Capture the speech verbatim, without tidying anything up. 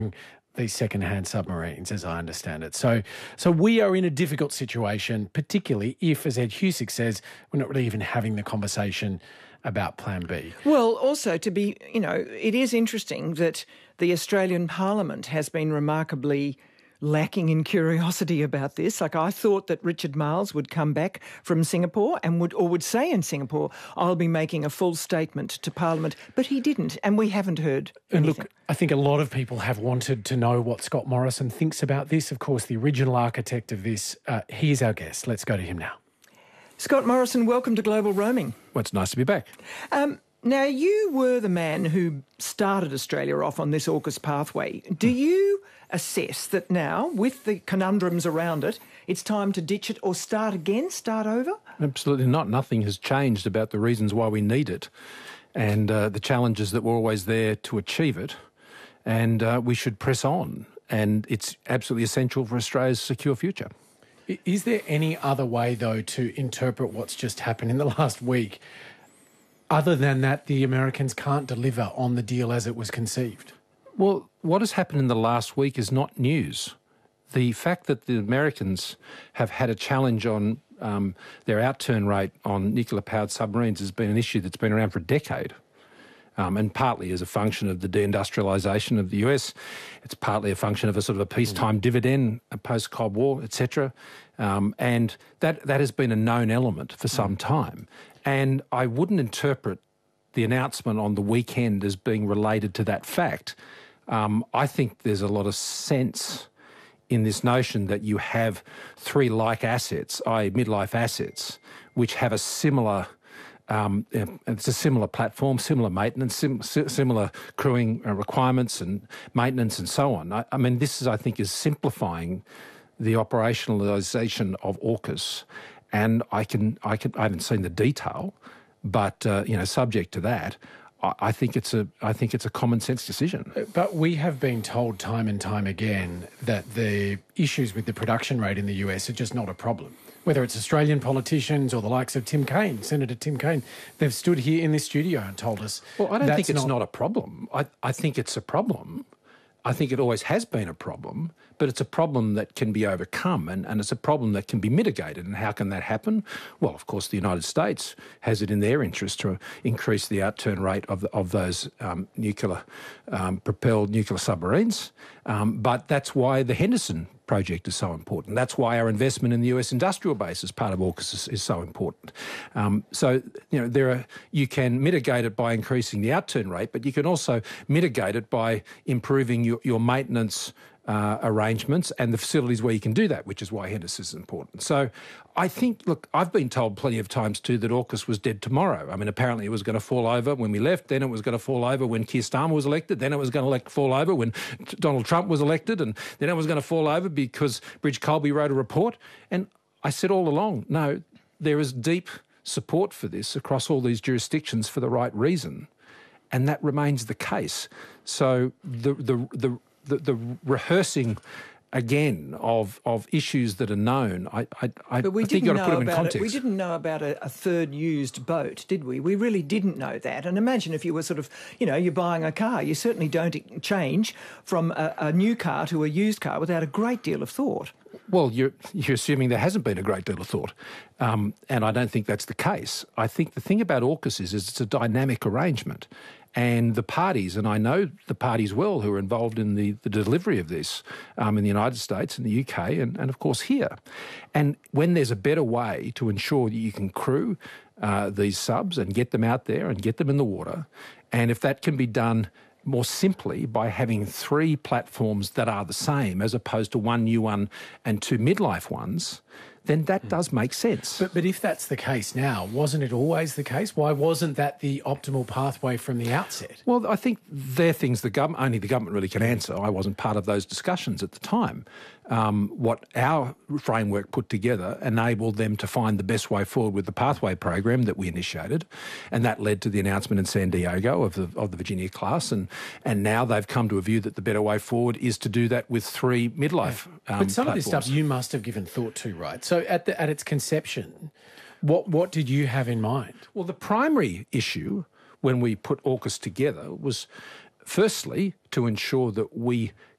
these second-hand submarines, as I understand it. So so we are in a difficult situation, particularly if, as Ed Husick says, we're not really even having the conversation about Plan B. Well, also to be, you know, it is interesting that the Australian Parliament has been remarkably lacking in curiosity about this. Like, I thought that Richard Marles would come back from Singapore and would, or would say in Singapore, I'll be making a full statement to Parliament, but he didn't, and we haven't heard anything. And look, I think a lot of people have wanted to know what Scott Morrison thinks about this. Of course, the original architect of this. Uh, he's our guest. Let's go to him now. Scott Morrison, welcome to Global Roaming. Well, it's nice to be back. Um, now, you were the man who started Australia off on this AUKUS pathway. Do you assess that now, with the conundrums around it, it's time to ditch it or start again, start over? Absolutely not. Nothing has changed about the reasons why we need it and uh, the challenges that were always there to achieve it. And uh, we should press on. And it's absolutely essential for Australia's secure future. Is there any other way, though, to interpret what's just happened in the last week, other than that the Americans can't deliver on the deal as it was conceived? Well, what has happened in the last week is not news. The fact that the Americans have had a challenge on um, their outturn rate on nuclear-powered submarines has been an issue that's been around for a decade. Um, and partly as a function of the deindustrialisation of the U S. It's partly a function of a sort of a peacetime mm. dividend, a post-Cold War, et cetera. Um, and that, that has been a known element for some mm. time. And I wouldn't interpret the announcement on the weekend as being related to that fact. Um, I think there's a lot of sense in this notion that you have three like assets, that is midlife assets, which have a similar... Um, it's a similar platform, similar maintenance, sim, similar crewing requirements and maintenance and so on. I, I mean, this is, I think, is simplifying the operationalisation of AUKUS, and I can, I can, I haven't seen the detail, but uh, you know, subject to that, I, I think it's a, I think it's a common sense decision. But we have been told time and time again that the issues with the production rate in the U S are just not a problem. Whether it's Australian politicians or the likes of Tim Kaine, Senator Tim Kaine, they've stood here in this studio and told us. Well, I don't think it's not, not a problem. I, I think it's a problem. I think it always has been a problem, but it's a problem that can be overcome and, and it's a problem that can be mitigated. And how can that happen? Well, of course, the United States has it in their interest to increase the outturn rate of, the, of those um, nuclear-propelled um, nuclear submarines. Um, but that's why the Henderson project is so important. That's why our investment in the U S industrial base as part of AUKUS is, is so important. Um, so, you know, there are, you can mitigate it by increasing the outturn rate, but you can also mitigate it by improving your, your maintenance uh, arrangements and the facilities where you can do that, which is why Henderson is important. So I think, look, I've been told plenty of times too that AUKUS was dead tomorrow. I mean, apparently it was going to fall over when we left, then it was going to fall over when Keir Starmer was elected, then it was going to fall over when Donald Trump was elected, and then it was going to fall over because Bridge Colby wrote a report. And I said all along, no, there is deep support for this across all these jurisdictions for the right reason, and that remains the case. So the the the the, the rehearsing again of of issues that are known, I I, I, but we I think you've got to put them in context. It. We didn't know about a, a third used boat, did we? We really didn't know that. And imagine if you were sort of, you know, you're buying a car, you certainly don't change from a, a new car to a used car without a great deal of thought. Well, you're, you're assuming there hasn't been a great deal of thought, um, and I don't think that's the case. I think the thing about AUKUS is, is it's a dynamic arrangement, and the parties, and I know the parties well who are involved in the, the delivery of this um, in the United States and the U K and, and, of course, here. And when there's a better way to ensure that you can crew uh, these subs and get them out there and get them in the water, and if that can be done more simply by having three platforms that are the same as opposed to one new one and two midlife ones, then that does make sense. But, but if that's the case now, wasn't it always the case? Why wasn't that the optimal pathway from the outset? Well, I think they're things the government, only the government really can answer. I wasn't part of those discussions at the time. Um, what our framework put together enabled them to find the best way forward with the pathway program that we initiated, and that led to the announcement in San Diego of the of the Virginia class, and and now they've come to a view that the better way forward is to do that with three midlife yeah. um, But some platforms. of this stuff you must have given thought to, right? So at the, at its conception, what what did you have in mind? Well, the primary issue when we put AUKUS together was firstly, to ensure that we